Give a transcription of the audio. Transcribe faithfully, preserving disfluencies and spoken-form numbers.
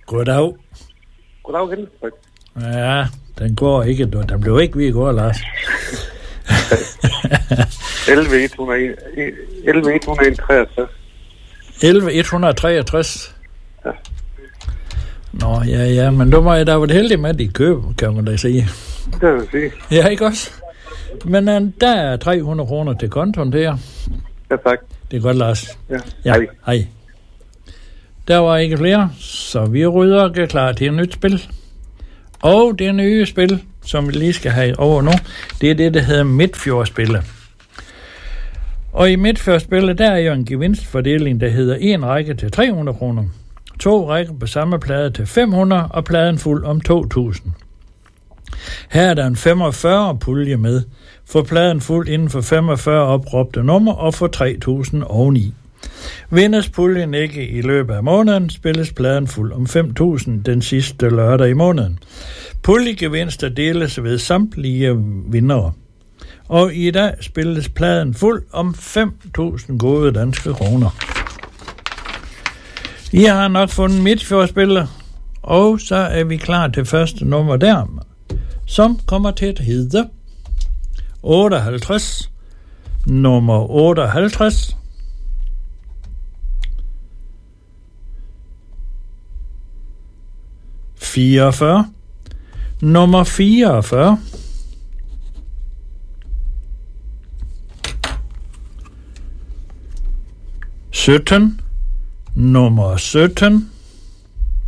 Goddag. Goddag, Henrik. Ja, den går ikke. Den blev ikke ved i går, Lars. elleve et hundrede treogtres. elleve et hundrede treogtres. Ja. Nå, ja, ja, men du må jeg da være heldig med, at de køber, kan man da sige. Det vil jeg sige. Ja, ikke også? Men uh, der er tre hundrede kroner til kontoen der. Ja, tak. Det er godt, Lars. Ja, ja hej. Hej. Der var ikke flere, så vi rydder og er klar til et nyt spil. Og det nye spil, som vi lige skal have over nu, det er det, der hedder Midtfjordspillet. Og i Midtfjordspillet, der er jo en gevinstfordeling, der hedder en række til tre hundrede kroner, to rækker på samme plade til fem hundrede, og pladen fuld om to tusind. Her er der en femogfyrre pulje med, for pladen fuld inden for femogfyrre opråbte nummer, og for tre tusind oveni. Vindes puljen ikke i løbet af måneden, spilles pladen fuld om fem tusind den sidste lørdag i måneden. Puljegevinster deles ved samtlige vindere. Og i dag spilles pladen fuld om fem tusind gode danske kroner. I har nok fundet Midtfjordspillet, og så er vi klar til første nummer der, som kommer til at hedde otteoghalvtreds. Nummer otteoghalvtreds. fireogfyrre. Nummer fireogfyrre. sytten. Nummer sytten.